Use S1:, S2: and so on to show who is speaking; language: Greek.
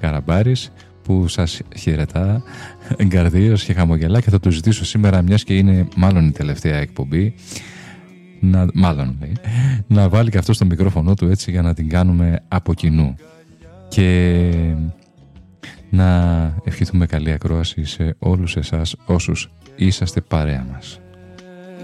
S1: Καραμπάρης, που σας χαιρετά εγκαρδίως και χαμογελά, και θα του ζητήσω σήμερα, μιας και είναι μάλλον η τελευταία εκπομπή, να βάλει και αυτό στο μικρόφωνο του, έτσι, για να την κάνουμε από κοινού και να ευχηθούμε καλή ακρόαση σε όλους εσάς όσους είσαστε παρέα μας.